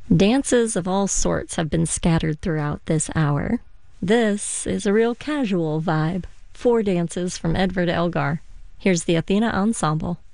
Dances of all sorts have been scattered throughout this hour. This is a real casual vibe. 4 dances from Edward Elgar. Here's the Athena Ensemble.